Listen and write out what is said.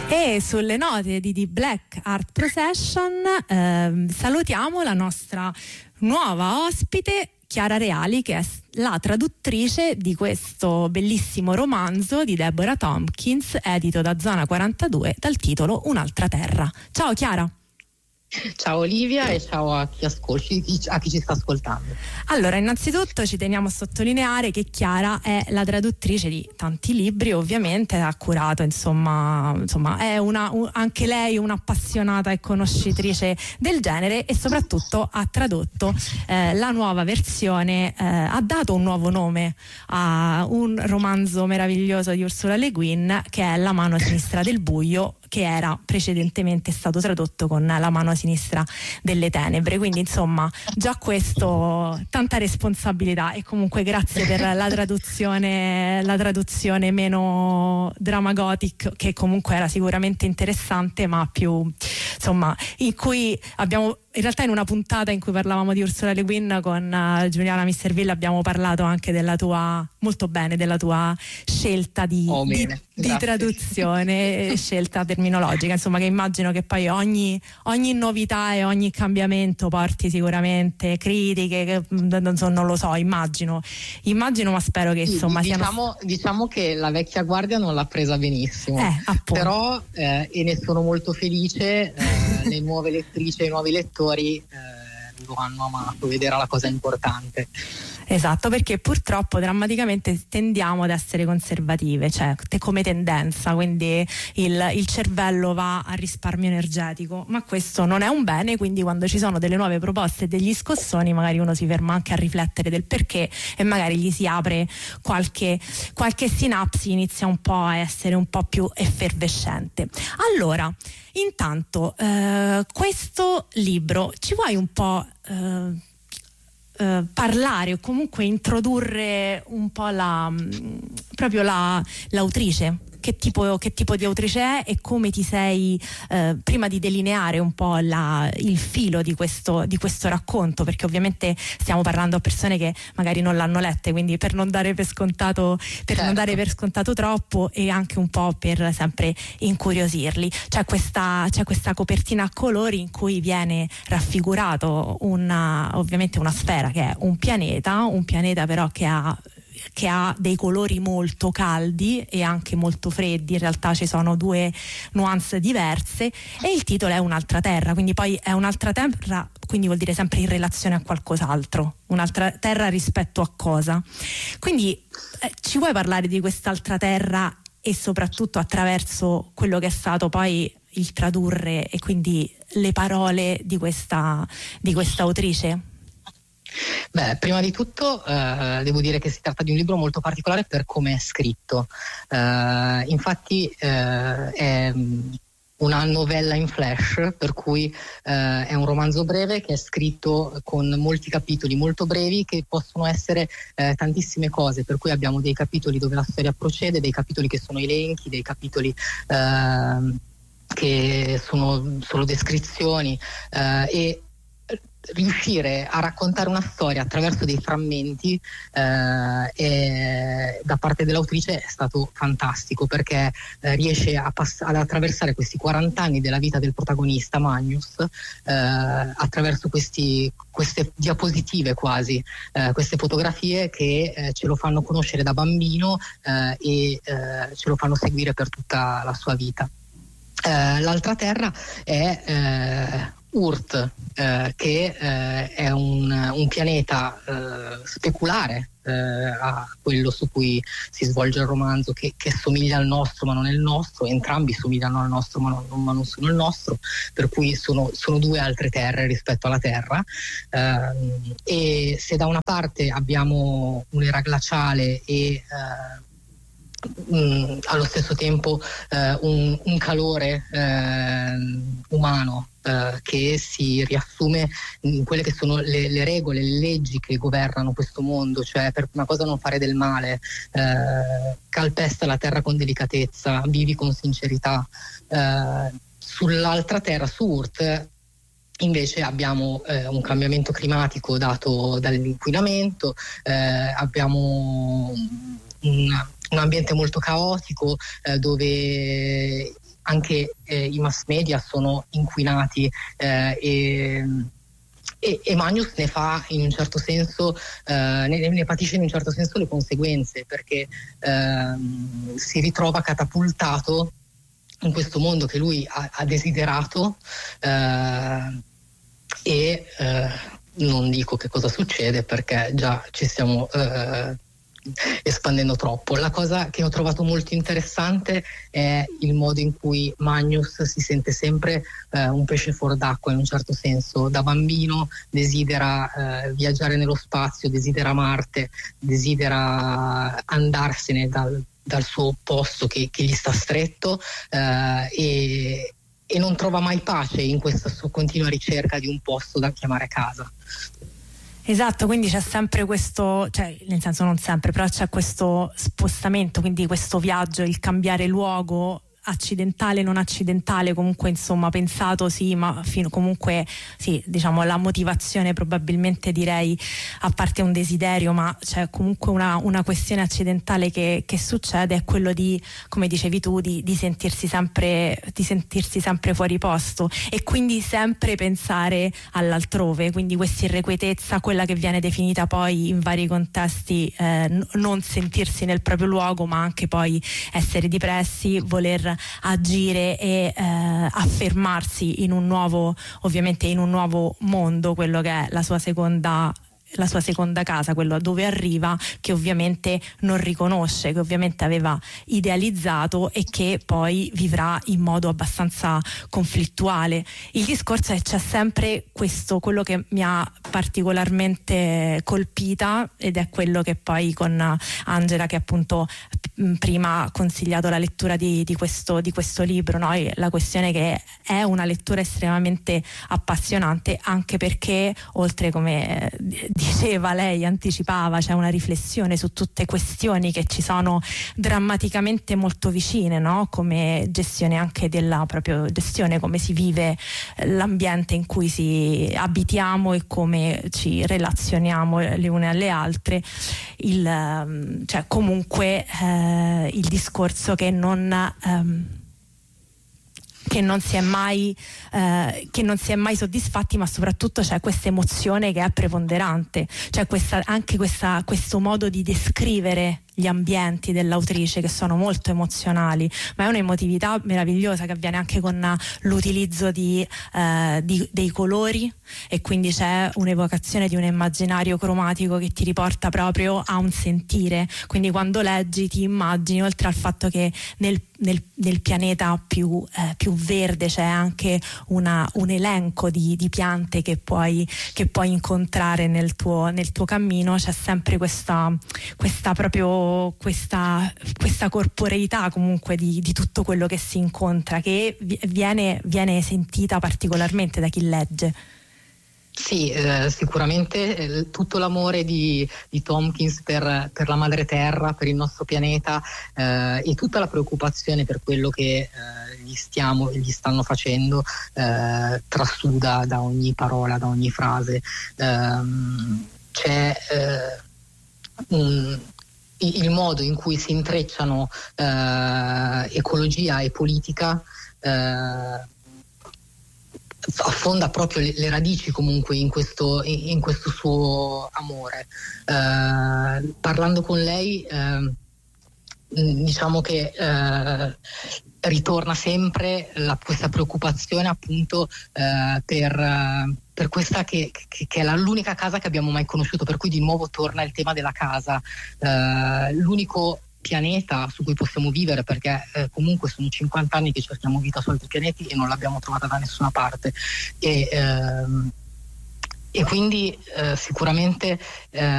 E sulle note di The Black Art Procession salutiamo la nostra nuova ospite Chiara Reali, che è la traduttrice di questo bellissimo romanzo di Deborah Tompkins, edito da Zona 42, dal titolo Un'altra terra. Ciao Chiara. Ciao Olivia e ciao a chi ci sta ascoltando. Allora, innanzitutto ci teniamo a sottolineare che Chiara è la traduttrice di tanti libri, ovviamente ha curato, insomma è anche lei un'appassionata e conoscitrice del genere, e soprattutto ha tradotto la nuova versione, ha dato un nuovo nome a un romanzo meraviglioso di Ursula Le Guin, che è La mano sinistra del buio, che era precedentemente stato tradotto con La mano sinistra delle tenebre. Quindi insomma già questo, tanta responsabilità, e comunque grazie per la traduzione meno drama gothic, che comunque era sicuramente interessante, ma più insomma, in cui abbiamo, in realtà in una puntata in cui parlavamo di Ursula Le Guin con Giuliana Misterville, abbiamo parlato anche della tua scelta di traduzione, scelta terminologica, insomma, che immagino che poi ogni novità e ogni cambiamento porti sicuramente critiche, non lo so, immagino, ma spero che insomma diciamo che la vecchia guardia non l'ha presa benissimo, però e ne sono molto felice, le nuove lettrici e i nuovi lettori lo hanno amato, ed era la cosa importante. Esatto, perché purtroppo drammaticamente tendiamo ad essere conservative, cioè come tendenza, quindi il cervello va a risparmio energetico, ma questo non è un bene, quindi quando ci sono delle nuove proposte e degli scossoni, magari uno si ferma anche a riflettere del perché, e magari gli si apre qualche sinapsi, inizia un po' a essere un po' più effervescente. Allora, intanto questo libro, ci vuoi un po' parlare o comunque introdurre un po' l'autrice? Che tipo di autrice è, e come ti sei, prima di delineare un po' il filo di questo racconto, perché ovviamente stiamo parlando a persone che magari non l'hanno lette, quindi per non dare per scontato troppo, e anche un po' per sempre incuriosirli. C'è questa copertina a colori in cui viene raffigurato ovviamente una sfera, che è un pianeta però che ha dei colori molto caldi e anche molto freddi. In realtà ci sono due nuance diverse, e il titolo è Un'altra terra, quindi poi è un'altra terra, quindi vuol dire sempre in relazione a qualcos'altro. Un'altra terra rispetto a cosa? Quindi ci vuoi parlare di quest'altra terra, e soprattutto attraverso quello che è stato poi il tradurre, e quindi le parole di questa autrice? Beh, prima di tutto devo dire che si tratta di un libro molto particolare per come è scritto. Infatti è una novella in flash, per cui è un romanzo breve che è scritto con molti capitoli molto brevi, che possono essere tantissime cose, per cui abbiamo dei capitoli dove la storia procede, dei capitoli che sono elenchi, dei capitoli che sono solo descrizioni, e riuscire a raccontare una storia attraverso dei frammenti da parte dell'autrice è stato fantastico, perché riesce ad attraversare questi 40 anni della vita del protagonista Magnus attraverso queste diapositive, quasi queste fotografie che ce lo fanno conoscere da bambino e ce lo fanno seguire per tutta la sua vita. L'altra terra è Urt, che è un pianeta speculare a quello su cui si svolge il romanzo, che somiglia al nostro ma non è il nostro. Entrambi somigliano al nostro ma non sono il nostro, per cui sono due altre terre rispetto alla Terra. E se da una parte abbiamo un'era glaciale e allo stesso tempo un calore umano che si riassume in quelle che sono le regole, le leggi che governano questo mondo, cioè per una cosa non fare del male, calpesta la terra con delicatezza, vivi con sincerità. Sull'altra terra, su Urt, invece abbiamo un cambiamento climatico dato dall'inquinamento, abbiamo un ambiente molto caotico, dove anche i mass media sono inquinati, e Magnus ne fa in un certo senso, ne patisce in un certo senso le conseguenze, perché si ritrova catapultato in questo mondo che lui ha desiderato, e non dico che cosa succede perché già ci stiamo espandendo troppo. La cosa che ho trovato molto interessante è il modo in cui Magnus si sente sempre un pesce fuor d'acqua, in un certo senso. Da bambino desidera viaggiare nello spazio, desidera Marte, desidera andarsene dal suo posto che gli sta stretto, e non trova mai pace in questa sua continua ricerca di un posto da chiamare casa. Esatto, quindi c'è sempre questo, cioè nel senso non sempre, però c'è questo spostamento, quindi questo viaggio, il cambiare luogo, accidentale, non accidentale, comunque insomma pensato sì, ma comunque sì, diciamo la motivazione probabilmente, direi, a parte un desiderio, ma c'è comunque una questione accidentale che succede, è quello di, come dicevi tu, di sentirsi sempre fuori posto, e quindi sempre pensare all'altrove, quindi questa irrequietezza, quella che viene definita poi in vari contesti non sentirsi nel proprio luogo, ma anche poi essere depressi, voler agire e affermarsi in un nuovo, ovviamente in un nuovo mondo, quello che è la sua seconda casa, quello dove arriva, che ovviamente non riconosce, che ovviamente aveva idealizzato e che poi vivrà in modo abbastanza conflittuale. Il discorso è, c'è sempre questo, quello che mi ha particolarmente colpita, ed è quello che poi con Angela, che appunto prima ha consigliato la lettura di questo libro, no? La questione che è una lettura estremamente appassionante, anche perché, oltre, come diceva lei, anticipava, c'è una riflessione su tutte questioni che ci sono drammaticamente molto vicine, no? Come gestione anche della propria gestione, come si vive l'ambiente in cui abitiamo e come ci relazioniamo le une alle altre, cioè comunque il discorso che non si è mai soddisfatti, ma soprattutto c'è questa emozione che è preponderante, cioè questo modo di descrivere gli ambienti dell'autrice, che sono molto emozionali, ma è un'emotività meravigliosa che avviene anche con l'utilizzo dei colori, e quindi c'è un'evocazione di un immaginario cromatico che ti riporta proprio a un sentire, quindi quando leggi ti immagini, oltre al fatto che nel pianeta più verde c'è anche un elenco di piante che puoi incontrare nel tuo cammino, c'è sempre questa corporeità comunque di tutto quello che si incontra, che viene sentita particolarmente da chi legge. Sì, sicuramente tutto l'amore di Tompkins per la madre terra, per il nostro pianeta, e tutta la preoccupazione per quello che gli stanno facendo trasuda da ogni parola, da ogni frase. C'è il modo in cui si intrecciano ecologia e politica, affonda proprio le radici comunque in questo suo amore. Parlando con lei, diciamo che ritorna sempre questa preoccupazione appunto per questa che è l'unica casa che abbiamo mai conosciuto, per cui di nuovo torna il tema della casa, l'unico pianeta su cui possiamo vivere, perché comunque sono 50 anni che cerchiamo vita su altri pianeti e non l'abbiamo trovata da nessuna parte, e quindi sicuramente